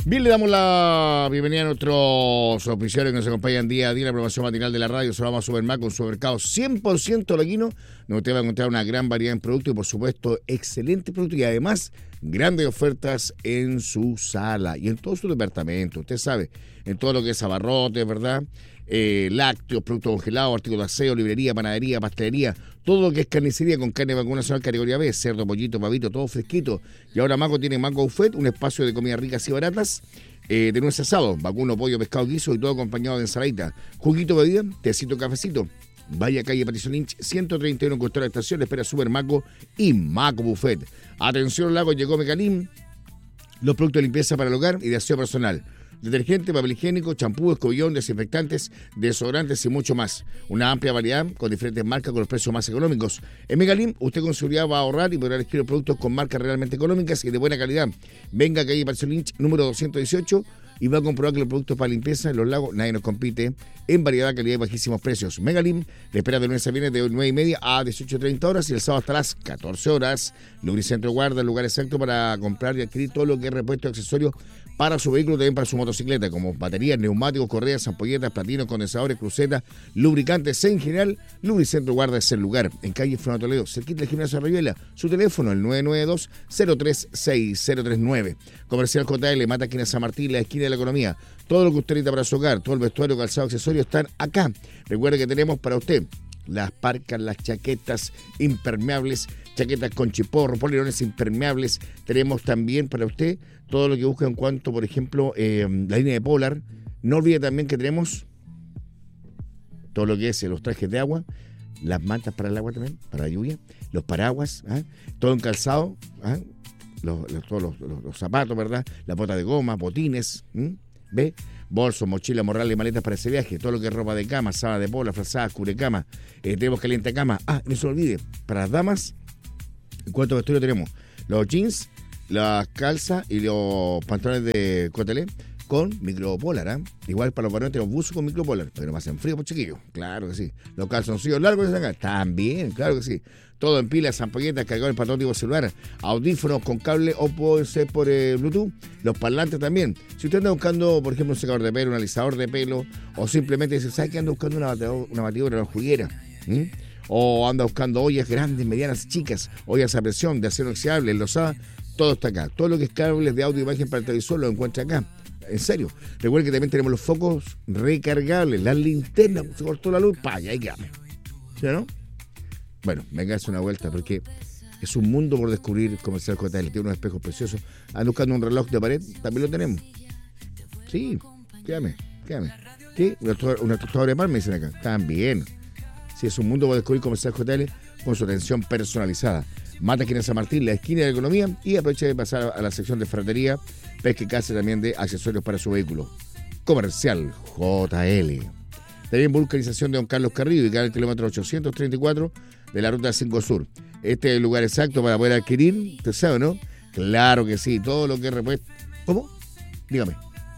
Bien, le damos la bienvenida a nuestros auspiciadores que nos acompañan día a día en la programación matinal de la radio. Se llama Supermercado, un supermercado 100% laguino, donde usted va a encontrar una gran variedad en productos y, por supuesto, excelentes productos y además grandes ofertas en su sala y en todo su departamento. Usted sabe, en todo lo que es abarrotes, ¿verdad? Lácteos, productos congelados, artículos de aseo, librería, panadería, pastelería, todo lo que es carnicería con carne vacuna nacional categoría B, cerdo, pollito, pavito, todo fresquito. Y ahora Maco tiene Maco Buffet, un espacio de comidas ricas y baratas, de nuez asado, vacuno, pollo, pescado, guiso y todo acompañado de ensaladita, juguito, bebida, tecito, cafecito. Vaya calle Patricio Lynch, 131 en Costura de Estación, le espera Super Maco y Maco Buffet. Atención, Lago, llegó Mecalim, los productos de limpieza para el hogar y de aseo personal. Detergente, papel higiénico, champú, escobillón, desinfectantes, desodorantes y mucho más. Una amplia variedad con diferentes marcas con los precios más económicos. En Megalim, usted con seguridad va a ahorrar y podrá elegir los productos con marcas realmente económicas y de buena calidad. Venga a calle Patricio Lynch, número 218, y va a comprobar que los productos para limpieza en los lagos nadie nos compite en variedad, calidad y bajísimos precios. Megalim le espera de lunes a viernes de 9:30 a 18:30 horas y el sábado hasta las 14 horas. Lubricentro Guarda, el lugar exacto para comprar y adquirir todo lo que es repuesto y accesorios para su vehículo, también para su motocicleta, como baterías, neumáticos, correas, ampolletas, platinos, condensadores, crucetas, lubricantes en general. Lubricentro Guarda es el lugar, en calle Fernando Toledo, cerquita del gimnasio de Rayuela. Su teléfono, el 992-036039. Comercial JL, Mata Esquina San Martín, la esquina de la economía. Todo lo que usted necesita para su hogar, todo el vestuario, calzado, accesorios están acá. Recuerde que tenemos para usted las parcas, las chaquetas impermeables, chaquetas con chiporro, polerones impermeables. Tenemos también para usted todo lo que busca en cuanto, por ejemplo, la línea de Polar. No olvide también que tenemos todo lo que es los trajes de agua, las mantas para el agua también, para la lluvia, los paraguas, todo en calzado, todos los zapatos, ¿verdad? La bota de goma, botines, ¿ve? Bolsos, mochilas, morrales y maletas para ese viaje, todo lo que es ropa de cama, sábana de pola, frazadas, cubrecama, tenemos caliente cama. No se olvide, para las damas, en cuanto a vestuario tenemos los jeans, las calzas y los pantalones de cotelé con micropolar, Igual para los varones tenemos buzos con micropolar, pero más en frío, pues chiquillos, claro que sí. Los calzoncillos largos de acá, también, claro que sí. Todo en pilas, ampolletas, cargadores para todo tipo de celular, audífonos con cable o puede ser por Bluetooth, los parlantes también. Si usted anda buscando, por ejemplo, un secador de pelo, un alisador de pelo, o simplemente dice, ¿sabe que anda buscando una batidora, una juguera? O anda buscando ollas grandes, medianas, chicas, ollas a presión, de acero inoxidable, enlosada, todo está acá. Todo lo que es cables de audio y imagen para el televisor lo encuentra acá. En serio. Recuerden que también tenemos los focos recargables, las linternas, se cortó la luz, y ahí quedamos. ¿Sí o no? Bueno, venga a hacer una vuelta porque es un mundo por descubrir. Comercial JL, tiene unos espejos preciosos. Anda buscando un reloj de pared, también lo tenemos. Sí, quédame. ¿Sí? Una tostadora de pan me dicen acá. También. Sí, es un mundo por descubrir. Comercial JL con su atención personalizada. Mata Esquina San Martín, la esquina de la economía, y aprovecha de pasar a la sección de ferretería, pesca y caza también de accesorios para su vehículo. Comercial JL. También vulcanización de Don Carlos Carrillo, ubicada en el kilómetro 834 de la ruta 5 Sur. Este es el lugar exacto para poder adquirir, ¿usted sabe, no? Claro que sí, todo lo que es repuesto. ¿Cómo? Dígame.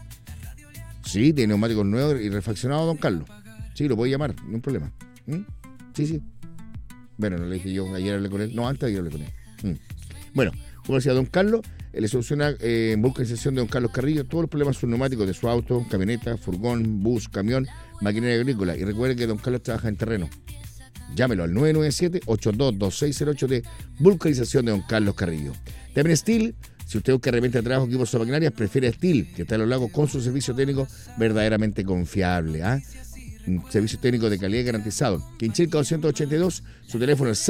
Sí, tiene neumáticos nuevos y refaccionados, Don Carlos. Sí, lo puede llamar, no hay un problema. Sí. Bueno, no le dije yo, ayer hablé con él. No, antes ayer hablé con él. Bueno, como decía Don Carlos, le soluciona en vulcanización de Don Carlos Carrillo todos los problemas sus neumáticos de su auto, camioneta, furgón, bus, camión, maquinaria agrícola. Y recuerde que Don Carlos trabaja en terreno. Llámelo al 997-822608 de vulcanización de Don Carlos Carrillo. También Steel, si usted busca herramientas de trabajo, equipos o maquinarias, prefiere Steel, que está en los lagos con su servicio técnico verdaderamente confiable. Un servicio técnico de calidad garantizado. Quinchilca 282, su teléfono es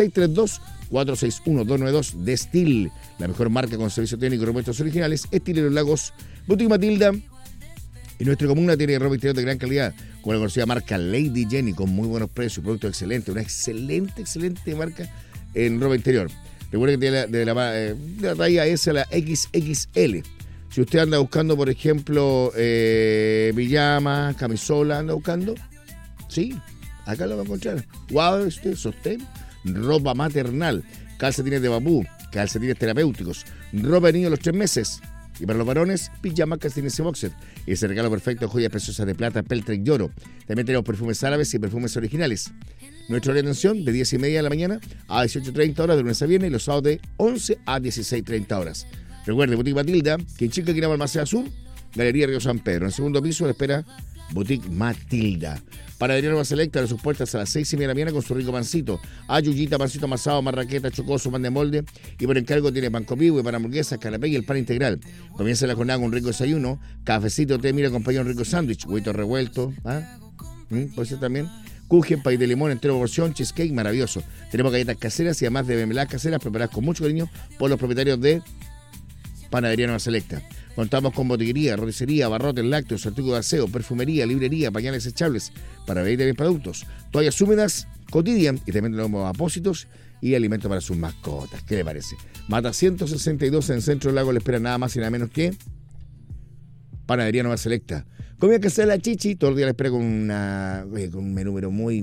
632-461-292 de Steel, la mejor marca con servicio técnico y repuestos originales. Steel en los lagos, Boutique Matilda. Y nuestra comuna tiene ropa interior de gran calidad, con la conocida marca Lady Jenny, con muy buenos precios, productos excelentes, una excelente marca en ropa interior. Recuerden que de la talla S a la XXL. Si usted anda buscando, por ejemplo, pijama, camisola, anda buscando, sí, acá lo va a encontrar. Wow, sostén, ropa maternal, calcetines de bambú, calcetines terapéuticos, ropa de niños los 3 meses. Y para los varones, pijamas, calcetines y boxer. Y ese regalo perfecto, joyas preciosas de plata, peltre y oro. También tenemos perfumes árabes y perfumes originales. Nuestra hora de atención de 10:30 de la mañana a 18:30 horas de lunes a viernes y los sábados de 11 a 16:30 horas. Recuerde, Boutique Matilda, que en Chica, Quinaba, Almacén Sur, Galería Río San Pedro. En el segundo piso le espera Boutique Matilda. Panadería Nueva Selecta de sus puertas a las 6:30 de la mañana con su rico pancito. Ayuyita, pancito amasado, marraqueta, chocoso, pan de molde. Y por encargo tiene pan copivo y pan hamburguesas, canapé y el pan integral. Comienza la jornada con un rico desayuno, cafecito, té, mira, acompañado de un rico sándwich, huevito revuelto. Puede ser también. Kuchen, pay de limón, entero porción, cheesecake, maravilloso. Tenemos galletas caseras y además de mermeladas caseras preparadas con mucho cariño por los propietarios de Panadería Nueva Selecta. Contamos con botillería, roticería, barrotes, lácteos, artículos de aseo, perfumería, librería, pañales desechables para bebés y también para adultos, toallas húmedas, Cotidian y también tenemos apósitos y alimentos para sus mascotas. ¿Qué le parece? Mata 162 en el centro del lago, le espera nada más y nada menos que Panadería Nueva Selecta. Comida casera la Chichi, todo el día le espera con un menú pero muy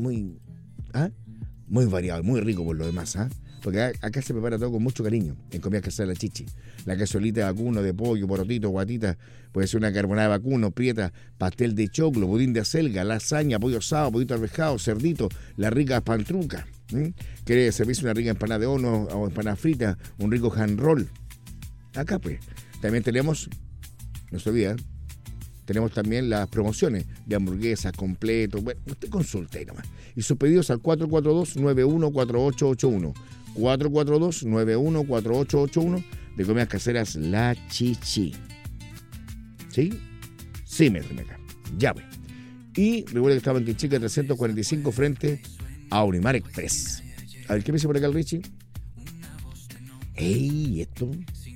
variado, muy rico por lo demás, porque acá se prepara todo con mucho cariño en Comida casera la Chichi. La cazuelita de vacuno, de pollo, porotito, guatita, puede ser una carbonada de vacuno, prieta, pastel de choclo, budín de acelga, lasaña, pollo asado, pollito arvejado, cerdito, la rica pantruca. ¿Quiere servirse una rica empanada de horno o empanada frita, un rico hand roll? Acá pues. También tenemos, no se olvida, tenemos también las promociones de hamburguesas, completos. Bueno, usted consulte ahí nomás. Y sus pedidos al 442-914881. 442-914881 de Comidas Caseras La Chichi. ¿Sí? Sí, me acá. Ya voy. Y recuerda que estaba en Quinchica 345 frente a Unimar Express. A ver, ¿qué me dice por acá el Richie? ¡Ey! ¿Esto?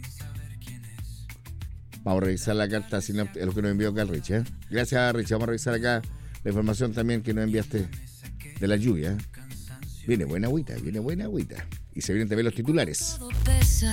Vamos a revisar la carta, lo que nos envió acá el Richie. Gracias, Richie. Vamos a revisar acá la información también que nos enviaste de la lluvia. Viene buena agüita. Y se vienen también los titulares. Todo pesa,